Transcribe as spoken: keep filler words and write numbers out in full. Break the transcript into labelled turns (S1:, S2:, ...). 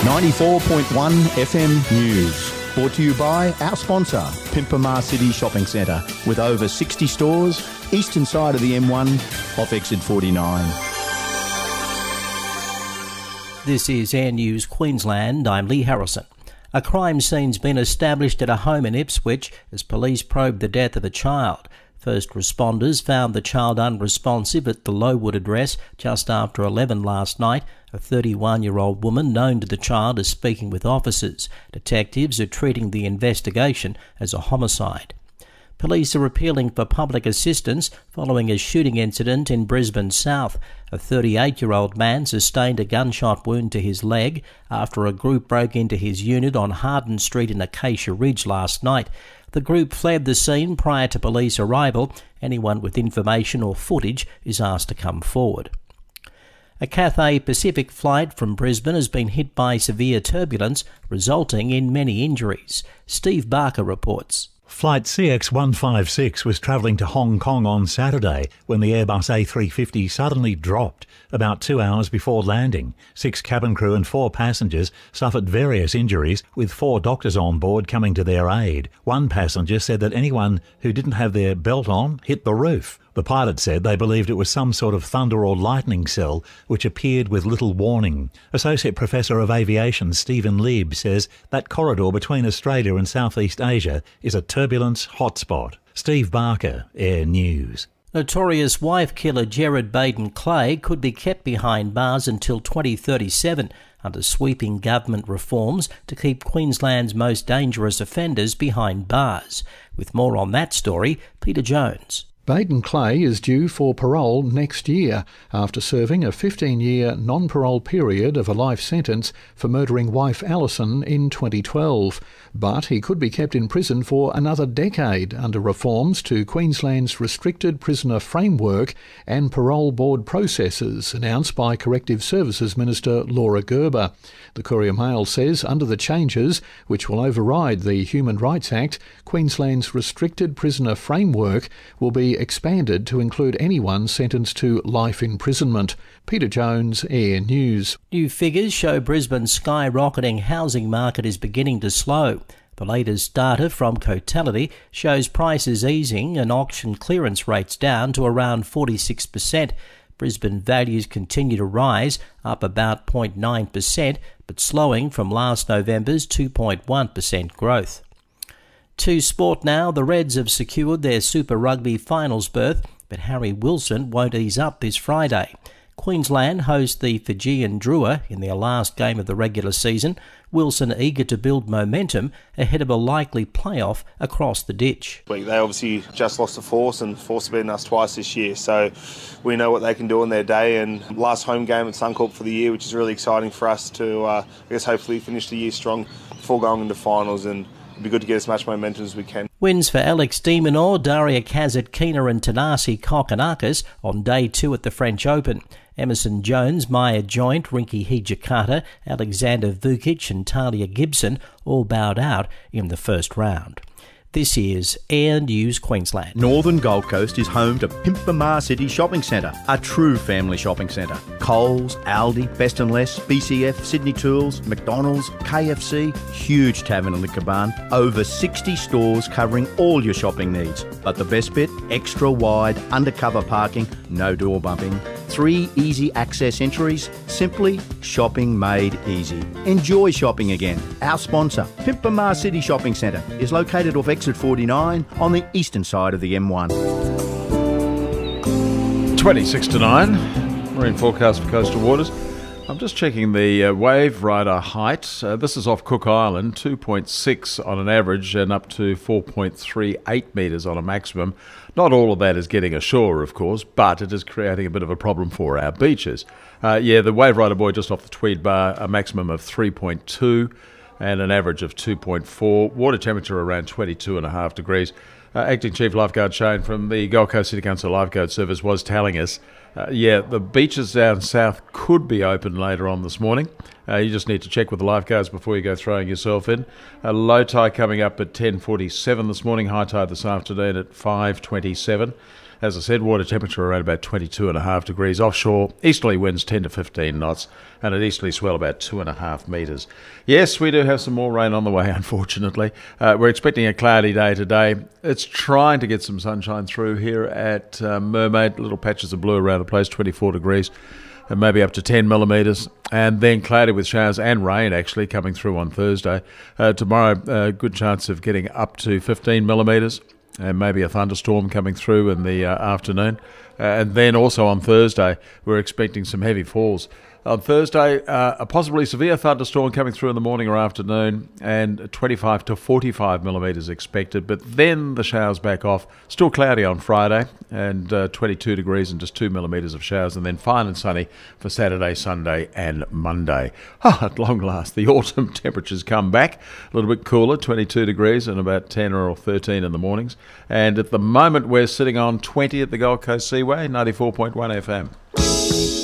S1: ninety-four point one F M News. Brought to you by our sponsor, Pimpamar City Shopping Centre, with over sixty stores, eastern side of the M one, off exit forty-nine.
S2: This is Air News Queensland. I'm Lee Harrison. A crime scene's been established at a home in Ipswich as police probe the death of a child. First responders found the child unresponsive at the Lowood address just after eleven last night. A thirty-one-year-old woman known to the child is speaking with officers. Detectives are treating the investigation as a homicide. Police are appealing for public assistance following a shooting incident in Brisbane South. A thirty-eight-year-old man sustained a gunshot wound to his leg after a group broke into his unit on Harden Street in Acacia Ridge last night. The group fled the scene prior to police arrival. Anyone with information or footage is asked to come forward. A Cathay Pacific flight from Brisbane has been hit by severe turbulence, resulting in many injuries. Steve Barker reports.
S3: Flight C X one fifty-six was travelling to Hong Kong on Saturday when the Airbus A three fifty suddenly dropped about two hours before landing. Six cabin crew and four passengers suffered various injuries, with four doctors on board coming to their aid. One passenger said that anyone who didn't have their belt on hit the roof. The pilot said they believed it was some sort of thunder or lightning cell which appeared with little warning. Associate Professor of Aviation Stephen Lieb says that corridor between Australia and Southeast Asia is a turbulence hotspot. Steve Barker, Air News.
S2: Notorious wife killer Gerard Baden-Clay could be kept behind bars until twenty thirty-seven under sweeping government reforms to keep Queensland's most dangerous offenders behind bars. With more on that story, Peter Jones.
S4: Baden-Clay is due for parole next year after serving a fifteen-year non-parole period of a life sentence for murdering wife Alison in twenty twelve. But he could be kept in prison for another decade under reforms to Queensland's Restricted Prisoner Framework and Parole Board processes, announced by Corrective Services Minister Laura Gerber. The Courier-Mail says under the changes, which will override the Human Rights Act, Queensland's Restricted Prisoner Framework will be expanded to include anyone sentenced to life imprisonment. Peter Jones, Air News.
S2: New figures show Brisbane's skyrocketing housing market is beginning to slow. The latest data from Cotality shows prices easing and auction clearance rates down to around forty-six percent. Brisbane values continue to rise, up about zero point nine percent, but slowing from last November's two point one percent growth. To sport now, the Reds have secured their Super Rugby finals berth, but Harry Wilson won't ease up this Friday. Queensland host the Fijian Drua in their last game of the regular season. Wilson eager to build momentum ahead of a likely playoff across the ditch.
S5: They obviously just lost to Force, and Force have beaten us twice this year, so we know what they can do on their day. And last home game at Suncorp for the year, which is really exciting for us to, uh, I guess, hopefully finish the year strong before going into finals, and it'd be good to get as much momentum as we can.
S2: Wins for Alex de Minaur, Daria Kasatkina and Tanasi Kokkinakis on day two at the French Open. Emerson Jones, Maya Joint, Rinky Hijikata, Alexander Vukic and Talia Gibson all bowed out in the first round. This is Air News Queensland.
S1: Northern Gold Coast is home to Pimpamar City Shopping Centre, a true family shopping centre. Coles, Aldi, Best and Less, B C F, Sydney Tools, McDonald's, K F C, huge tavern and liquor barn, over sixty stores covering all your shopping needs. But the best bit, extra wide undercover parking, no door bumping, three easy access entries, simply shopping made easy. Enjoy shopping again. Our sponsor, Pimpamar City Shopping Centre, is located off exit forty-nine on the eastern side of the M one.
S6: twenty-six to nine, marine forecast for coastal waters. I'm just checking the uh, wave rider height. Uh, this is off Cook Island, two point six on an average and up to four point three eight metres on a maximum. Not all of that is getting ashore, of course, but it is creating a bit of a problem for our beaches. Uh, yeah, the wave rider buoy just off the Tweed Bar, a maximum of three point two and an average of two point four. Water temperature around twenty-two and a half degrees. Uh, Acting Chief Lifeguard Shane from the Gold Coast City Council Lifeguard Service was telling us, uh, yeah, the beaches down south could be open later on this morning. Uh, you just need to check with the lifeguards before you go throwing yourself in. A low tide coming up at ten forty-seven this morning, high tide this afternoon at five twenty-seven. As I said, water temperature around about twenty-two and a half degrees. Offshore, easterly winds ten to fifteen knots, and an easterly swell about two and a half metres. Yes, we do have some more rain on the way, unfortunately. Uh, we're expecting a cloudy day today. It's trying to get some sunshine through here at uh, Mermaid. Little patches of blue around the place, twenty-four degrees. And maybe up to ten millimetres, and then cloudy with showers and rain actually coming through on Thursday. Uh, tomorrow, a uh, good chance of getting up to fifteen millimetres, and maybe a thunderstorm coming through in the uh, afternoon. Uh, and then also on Thursday, we're expecting some heavy falls. On Thursday, uh, a possibly severe thunderstorm coming through in the morning or afternoon, and twenty-five to forty-five millimetres expected, but then the showers back off. Still cloudy on Friday, and uh, twenty-two degrees and just two millimetres of showers, and then fine and sunny for Saturday, Sunday and Monday. Oh, at long last, the autumn temperatures come back, a little bit cooler, twenty-two degrees and about ten or thirteen in the mornings. And at the moment, we're sitting on twenty at the Gold Coast Seaway, ninety-four point one F M.